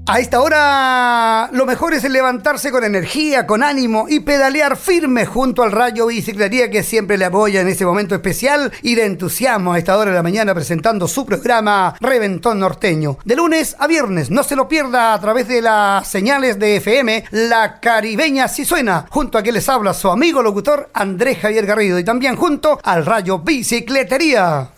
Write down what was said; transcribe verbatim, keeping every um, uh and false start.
A esta hora lo mejor es levantarse con energía, con ánimo y pedalear firme junto al Rayo Bicicletería, que siempre le apoya en este momento especial y de entusiasmo a esta hora de la mañana presentando su programa Reventón Norteño. De lunes a viernes, no se lo pierda a través de las señales de F M, La Caribeña sí suena, junto a quien les habla su amigo locutor Andrés Javier Garrido y también junto al Rayo Bicicletería.